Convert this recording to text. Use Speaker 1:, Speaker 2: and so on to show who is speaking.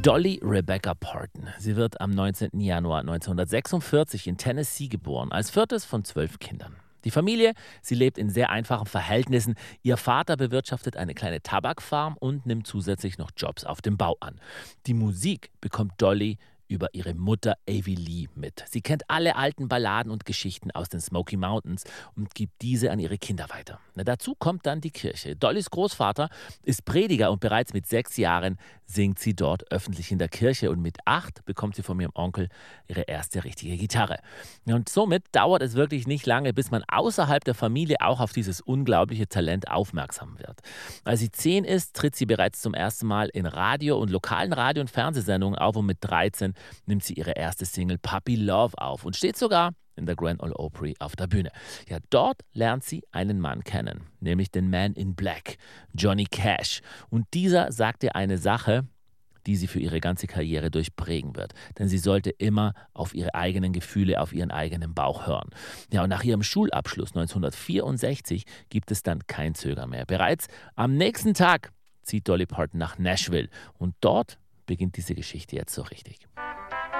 Speaker 1: Dolly Rebecca Parton. Sie wird am 19. Januar 1946 in Tennessee geboren, als viertes von 12 Kindern. Die Familie, sie lebt in sehr einfachen Verhältnissen. Ihr Vater bewirtschaftet eine kleine Tabakfarm und nimmt zusätzlich noch Jobs auf dem Bau an. Die Musik bekommt Dolly über ihre Mutter Avie Lee mit. Sie kennt alle alten Balladen und Geschichten aus den Smoky Mountains und gibt diese an ihre Kinder weiter. Dazu kommt dann die Kirche. Dollys Großvater ist Prediger und bereits mit 6 Jahren singt sie dort öffentlich in der Kirche und mit 8 bekommt sie von ihrem Onkel ihre erste richtige Gitarre. Und somit dauert es wirklich nicht lange, bis man außerhalb der Familie auch auf dieses unglaubliche Talent aufmerksam wird. Als sie 10 ist, tritt sie bereits zum ersten Mal in Radio- und lokalen Radio- und Fernsehsendungen auf und mit 13 nimmt sie ihre erste Single Puppy Love auf und steht sogar in der Grand Ole Opry auf der Bühne. Ja, dort lernt sie einen Mann kennen, nämlich den Man in Black, Johnny Cash. Und dieser sagt ihr eine Sache, die sie für ihre ganze Karriere durchprägen wird. Denn sie sollte immer auf ihre eigenen Gefühle, auf ihren eigenen Bauch hören. Ja, und nach ihrem Schulabschluss 1964 gibt es dann kein Zögern mehr. Bereits am nächsten Tag zieht Dolly Parton nach Nashville und dort beginnt diese Geschichte jetzt so richtig.